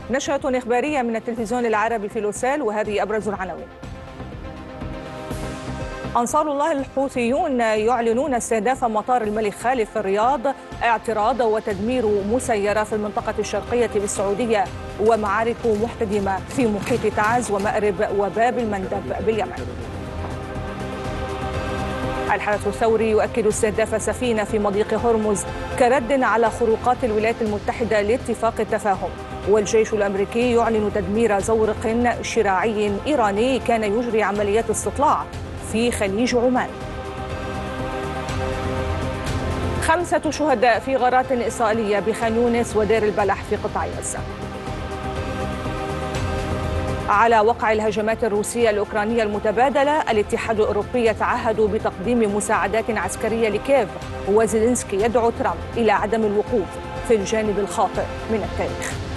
نشرة إخبارية من التلفزيون العربي في لوسيل، وهذه أبرز العناوين. أنصار الله الحوثيون يعلنون استهداف مطار الملك خالد في الرياض، اعتراض وتدمير مسيرة في المنطقة الشرقية بالسعودية، ومعارك محتدمة في محيط تعز ومأرب وباب المندب باليمن. الحدث الثوري يؤكد استهداف سفينة في مضيق هرمز كرد على خروقات الولايات المتحدة لاتفاق التفاهم. والجيش الأمريكي يعلن تدمير زورق شراعي إيراني كان يجري عمليات استطلاع في خليج عمان. 5 شهداء في غارات إسرائيلية بخان يونس ودير البلح في قطاع غزة. على وقع الهجمات الروسية الأوكرانية المتبادلة، الاتحاد الأوروبي يتعهد بتقديم مساعدات عسكرية لكييف، وزيلينسكي يدعو ترامب إلى عدم الوقوف في الجانب الخاطئ من التاريخ.